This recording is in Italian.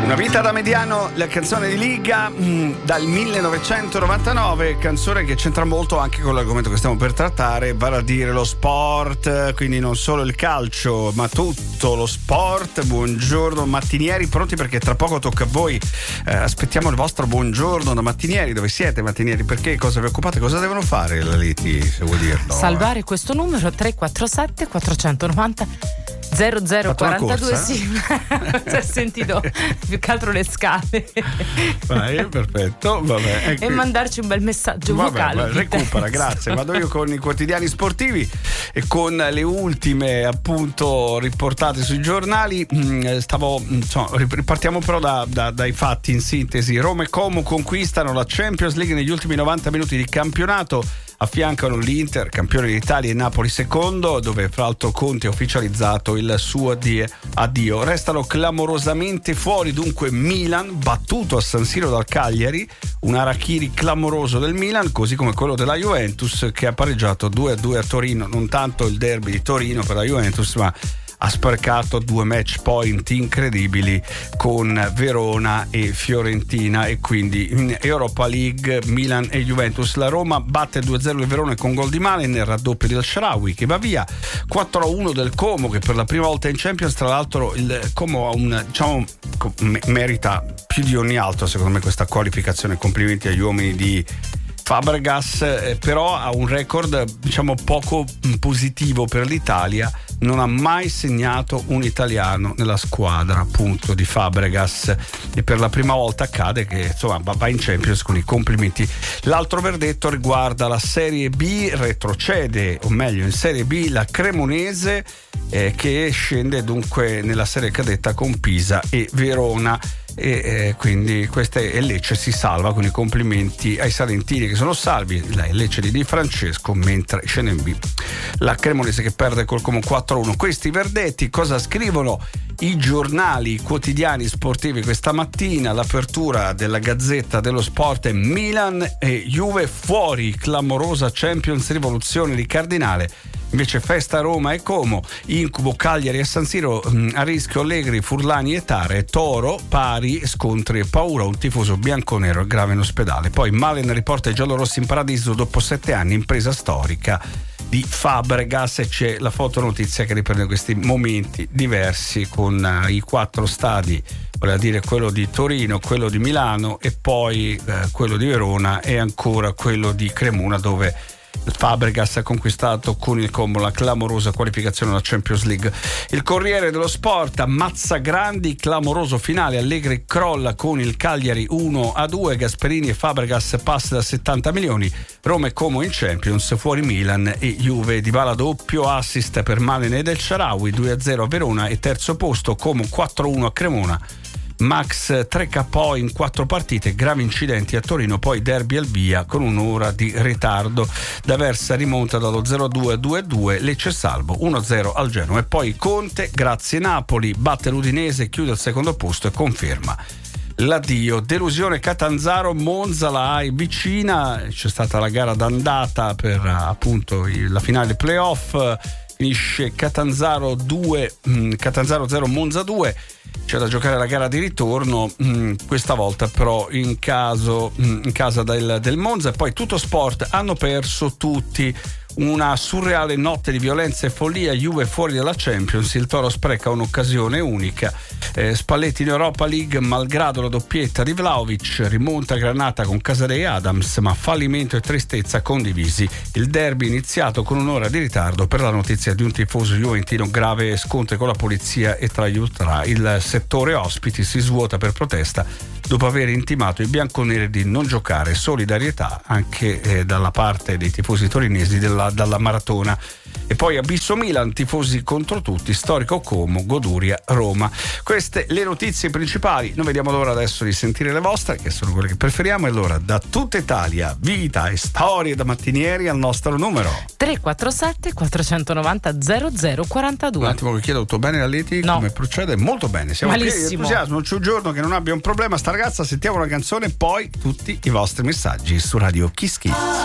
Una vita da mediano, la canzone di Liga dal 1999, canzone che c'entra molto anche con l'argomento che stiamo per trattare, vale a dire lo sport, quindi non solo il calcio ma tutto lo sport. Buongiorno mattinieri, pronti perché tra poco tocca a voi. Aspettiamo il vostro buongiorno da mattinieri. Dove siete mattinieri? Perché cosa vi occupate? Cosa devono fare la Leti, se vuoi dirlo? Salvare questo numero 347 490 0042. Sì, si è sentito più che altro le scale. Vai, perfetto, vabbè. E mandarci un bel messaggio vocale. Vabbè, recupera, grazie. Vado io con i quotidiani sportivi e con le ultime appunto riportate sui giornali. Ripartiamo però dai fatti in sintesi. Roma e Como conquistano la Champions League negli ultimi 90 minuti di campionato. Affiancano l'Inter, campione d'Italia, e Napoli secondo, dove fra l'altro Conte ha ufficializzato il suo addio. Restano clamorosamente fuori dunque Milan, battuto a San Siro dal Cagliari, un harakiri clamoroso del Milan, così come quello della Juventus che ha pareggiato 2-2 a Torino. Non tanto il derby di Torino per la Juventus, ma ha sprecato 2 match point incredibili con Verona e Fiorentina, e quindi in Europa League Milan e Juventus. La Roma batte 2-0 il Verona con gol di Malen nel raddoppio del Shaarawy che va via. 4-1 del Como che per la prima volta in Champions, tra l'altro il Como ha merita più di ogni altro secondo me questa qualificazione. Complimenti agli uomini di Fabregas, però ha un record poco positivo per l'Italia. Non ha mai segnato un italiano nella squadra appunto di Fabregas, e per la prima volta accade che va in Champions con i complimenti. L'altro verdetto riguarda la Serie B. Retrocede, o meglio in Serie B, la Cremonese che scende dunque nella serie cadetta con Pisa e Verona, e quindi e Lecce si salva, con i complimenti ai salentini che sono salvi. Il Lecce di Di Francesco, mentre scende in B la Cremonese che perde col Como 4-1. Questi verdetti. Cosa scrivono i giornali quotidiani sportivi questa mattina? L'apertura della Gazzetta dello Sport è Milan e Juve fuori, clamorosa Champions, rivoluzione di Cardinale. Invece festa Roma e Como, incubo Cagliari e San Siro, a rischio Allegri, Furlani e Tare, Toro pari, scontri e paura, un tifoso bianconero grave in ospedale. Poi Malen riporta i giallorossi in paradiso dopo 7 anni, impresa storica di Fabregas, e c'è la fotonotizia che riprende questi momenti diversi con i 4 stadi, vale a dire quello di Torino, quello di Milano e poi quello di Verona e ancora quello di Cremona, dove Fabregas ha conquistato con il Como la clamorosa qualificazione alla Champions League. Il Corriere dello Sport: Mazzagrandi, clamoroso finale, Allegri crolla con il Cagliari 1-2, Gasperini e Fabregas passa da 70 milioni, Roma e Como in Champions, fuori Milan e Juve. Dybala doppio assist per Malen e del Shaarawy, 2-0 a Verona e terzo posto Como 4-1 a Cremona. Max 3 KO in 4 partite, gravi incidenti a Torino, poi derby al via con un'ora di ritardo. D'Aversa rimonta dallo 0-2 a 2-2, Lecce salvo 1-0 al Genoa, e poi Conte grazie Napoli, batte l'Udinese, chiude al secondo posto e conferma l'addio. Delusione Catanzaro, Monza la è vicina, c'è stata la gara d'andata per appunto la finale playoff, finisce Catanzaro 0 Monza 2. C'è da giocare la gara di ritorno, questa volta però in casa del Monza. E poi tutto sport, hanno perso tutti. Una surreale notte di violenza e follia, Juve fuori dalla Champions, il Toro spreca un'occasione unica. Spalletti in Europa League, malgrado la doppietta di Vlahovic, rimonta Granata con Casadei e Adams, ma fallimento e tristezza condivisi. Il derby iniziato con un'ora di ritardo per la notizia di un tifoso juventino, grave scontri con la polizia e tra gli ultra. Il settore ospiti si svuota per protesta dopo aver intimato i bianconeri di non giocare. Solidarietà anche dalla parte dei tifosi torinesi dalla maratona. E poi Abisso Milan, tifosi contro tutti, storico Como, goduria Roma. Queste le notizie principali. Noi vediamo l'ora adesso di sentire le vostre, che sono quelle che preferiamo. E allora, da tutta Italia, vita e storie da mattinieri al nostro numero 347 490 0042. Un attimo che chiedo, tutto bene la Leti? No. Come procede? Molto bene, siamo pieni di entusiasmo, non c'è un giorno che non abbia un problema sta ragazza. Sentiamo una canzone e poi tutti i vostri messaggi su Radio Kiss Kids.